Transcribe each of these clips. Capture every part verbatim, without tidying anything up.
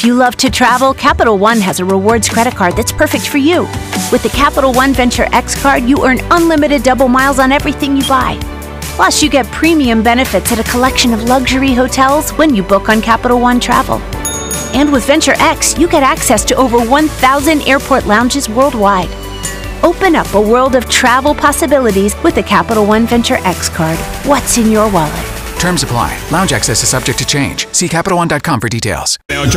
If you love to travel, Capital One has a rewards credit card that's perfect for you. With the Capital One Venture X card, you earn unlimited double miles on everything you buy. Plus, you get premium benefits at a collection of luxury hotels when you book on Capital One Travel. And with Venture X, you get access to over one thousand airport lounges worldwide. Open up a world of travel possibilities with the Capital One Venture X card. What's in your wallet? Terms apply. Lounge access is subject to change. See Capital One dot com for details.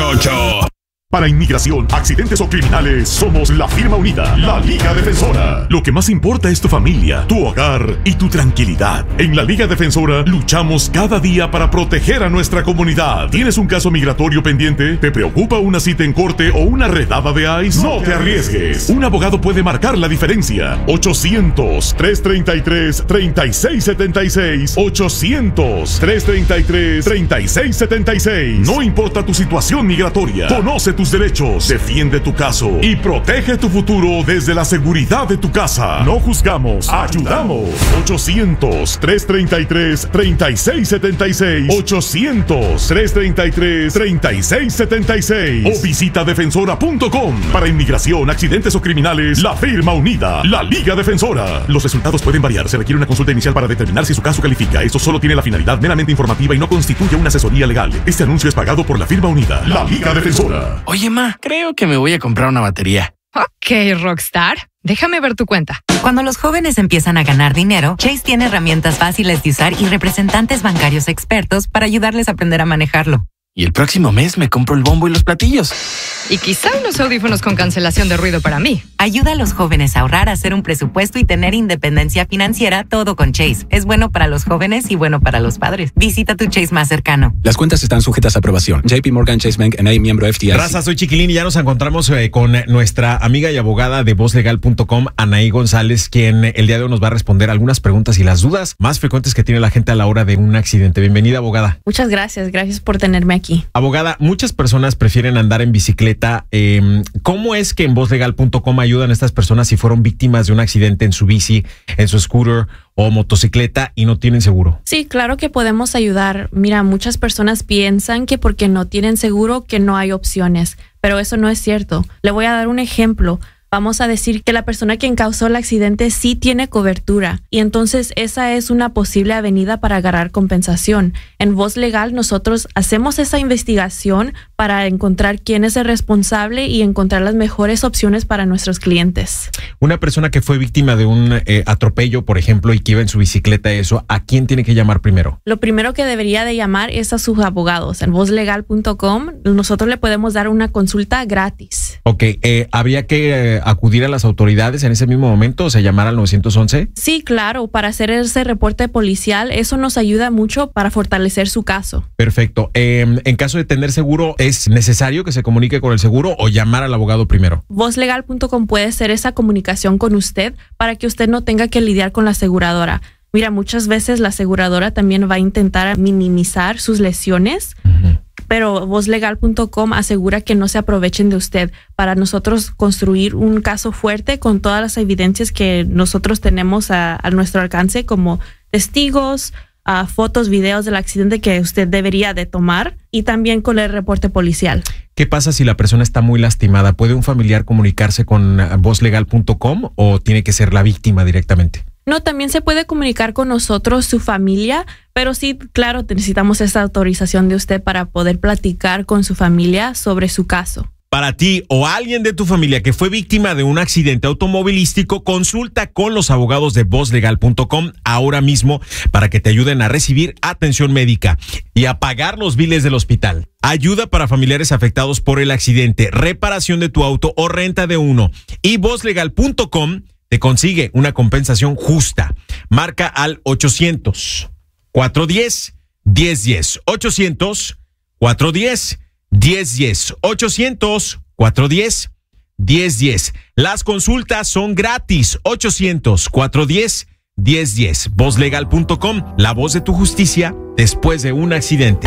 Para inmigración, accidentes o criminales, somos la firma unida, la Liga Defensora. Lo que más importa es tu familia, tu hogar y tu tranquilidad. En la Liga Defensora luchamos cada día para proteger a nuestra comunidad. ¿Tienes un caso migratorio pendiente? ¿Te preocupa una cita en corte o una redada de ICE? No te arriesgues. Un abogado puede marcar la diferencia. ochocientos, trescientos treinta y tres, treinta y seis setenta y seis. ochocientos, trescientos treinta y tres, treinta y seis setenta y seis. No importa tu situación migratoria. Conoce tus derechos, defiende tu caso y protege tu futuro desde la seguridad de tu casa. No juzgamos, ayudamos. ochocientos, trescientos treinta y tres, treinta y seis setenta y seis. ochocientos, trescientos treinta y tres, treinta y seis setenta y seis. O visita defensora punto com. Para inmigración, accidentes o criminales, la firma unida, la Liga Defensora. Los resultados pueden variar. Se requiere una consulta inicial para determinar si su caso califica. Esto solo tiene la finalidad meramente informativa y no constituye una asesoría legal. Este anuncio es pagado por la firma unida, la Liga Defensora. Oye, ma, creo que me voy a comprar una batería. Ok, Rockstar. Déjame ver tu cuenta. Cuando los jóvenes empiezan a ganar dinero, Chase tiene herramientas fáciles de usar y representantes bancarios expertos para ayudarles a aprender a manejarlo. Y el próximo mes me compro el bombo y los platillos. Y quizá unos audífonos con cancelación de ruido para mí. Ayuda a los jóvenes a ahorrar, a hacer un presupuesto y tener independencia financiera, todo con Chase. Es bueno para los jóvenes y bueno para los padres. Visita tu Chase más cercano. Las cuentas están sujetas a aprobación. J P Morgan Chase Bank N A, miembro F D I C. Raza, soy Chiquilín y ya nos encontramos eh, con nuestra amiga y abogada de voz legal punto com, Anaí González, quien el día de hoy nos va a responder algunas preguntas y las dudas más frecuentes que tiene la gente a la hora de un accidente. Bienvenida, abogada. Muchas gracias, gracias por tenerme aquí. Abogada, muchas personas prefieren andar en bicicleta. Eh, ¿Cómo es que en voz legal punto com ayudan a estas personas si fueron víctimas de un accidente en su bici, en su scooter o motocicleta y no tienen seguro? Sí, claro que podemos ayudar. Mira, muchas personas piensan que porque no tienen seguro que no hay opciones, pero eso no es cierto. Le voy a dar un ejemplo. Vamos a decir que la persona quien causó el accidente sí tiene cobertura y entonces esa es una posible avenida para agarrar compensación. En Voz Legal nosotros hacemos esa investigación para encontrar quién es el responsable y encontrar las mejores opciones para nuestros clientes. Una persona que fue víctima de un eh, atropello, por ejemplo, y que iba en su bicicleta, eso, ¿a quién tiene que llamar primero? Lo primero que debería de llamar es a sus abogados. En voz legal punto com nosotros le podemos dar una consulta gratis. Ok, eh, ¿habría que eh, acudir a las autoridades en ese mismo momento, o sea, llamar al nueve once? Sí, claro, para hacer ese reporte policial, eso nos ayuda mucho para fortalecer su caso. Perfecto. Eh, en caso de tener seguro, ¿es necesario que se comunique con el seguro o llamar al abogado primero? voz legal punto com puede ser esa comunicación con usted para que usted no tenga que lidiar con la aseguradora. Mira, muchas veces la aseguradora también va a intentar minimizar sus lesiones, uh-huh. pero voz legal punto com asegura que no se aprovechen de usted para nosotros construir un caso fuerte con todas las evidencias que nosotros tenemos a, a nuestro alcance, como testigos, uh, fotos, videos del accidente que usted debería de tomar y también con el reporte policial. ¿Qué pasa si la persona está muy lastimada? ¿Puede un familiar comunicarse con voz legal punto com o tiene que ser la víctima directamente? No, también se puede comunicar con nosotros, su familia, pero sí, claro, necesitamos esa autorización de usted para poder platicar con su familia sobre su caso. Para ti o alguien de tu familia que fue víctima de un accidente automovilístico, consulta con los abogados de voz legal punto com ahora mismo para que te ayuden a recibir atención médica y a pagar los biles del hospital. Ayuda para familiares afectados por el accidente, reparación de tu auto o renta de uno. Y voz legal punto com te consigue una compensación justa. Marca al ochocientos, cuatrocientos diez, diez diez. ochocientos, cuatrocientos diez, diez diez. ochocientos, cuatrocientos diez, diez diez. Las consultas son gratis. ochocientos, cuatrocientos diez, diez diez. voz legal punto com, la voz de tu justicia después de un accidente.